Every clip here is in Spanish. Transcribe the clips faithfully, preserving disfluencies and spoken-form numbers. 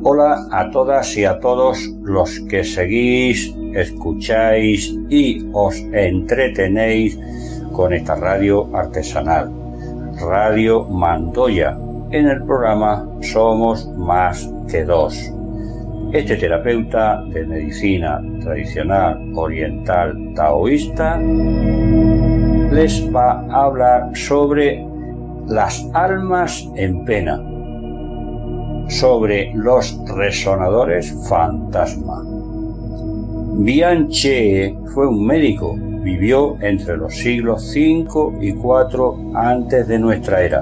Hola a todas y a todos los que seguís, escucháis y os entretenéis con esta radio artesanal, Radio Mandoya, en el programa Somos Más que Dos. Este terapeuta de medicina tradicional oriental taoísta les va a hablar sobre las almas en pena, sobre los resonadores fantasma. Bianche fue un médico, vivió entre los siglos cinco y cuatro antes de nuestra era.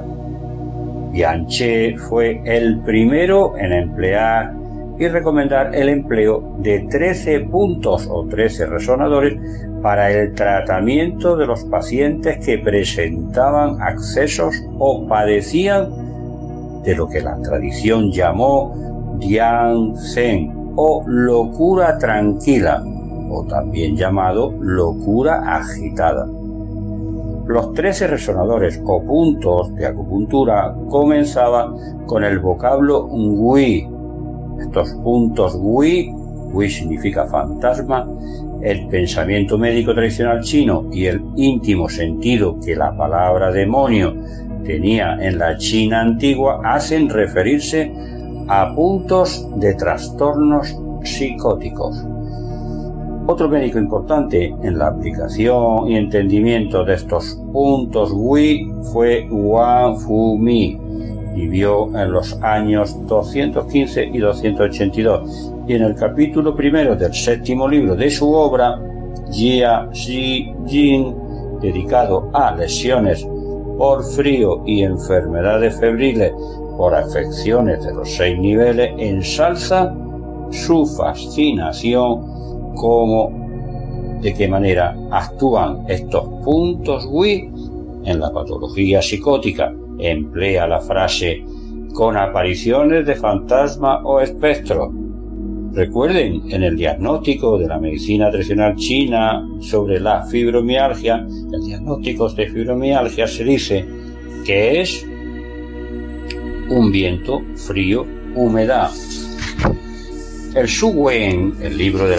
Bianche fue el primero en emplear y recomendar el empleo de trece puntos o trece resonadores para el tratamiento de los pacientes que presentaban accesos o padecían de lo que la tradición llamó Dian Zen o locura tranquila, o también llamado locura agitada. Los trece resonadores o puntos de acupuntura comenzaban con el vocablo Wei. Estos puntos Wei, Wei significa fantasma, el pensamiento médico tradicional chino y el íntimo sentido que la palabra demonio tenía en la China antigua hacen referirse a puntos de trastornos psicóticos. Otro médico importante en la aplicación y entendimiento de estos puntos Wei fue Wang Fumi. Vivió en los años doscientos quince y doscientos ochenta y dos y en el capítulo primero del séptimo libro de su obra, Jia Shi Jin, dedicado a lesiones por frío y enfermedades febriles por afecciones de los seis niveles, ensalza su fascinación como de qué manera actúan estos puntos Wei en la patología psicótica. Emplea la frase con apariciones de fantasma o espectro. Recuerden, en el diagnóstico de la medicina tradicional china sobre la fibromialgia, el diagnóstico de fibromialgia se dice que es un viento, frío, humedad. El Shu Wen, el libro de